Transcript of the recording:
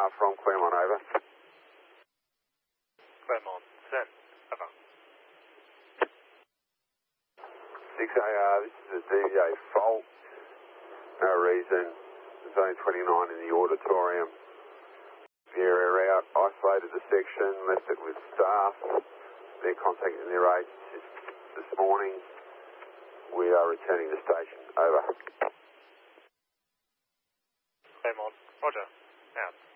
from Claremont, over. Claremont, send, over. 6AR, this is a DVA fault. No reason. Zone 29 in the auditorium. The area out, isolated the section, left it with staff. They're contacting their agents this morning. We are returning to station. Over. Claremont, roger. Out.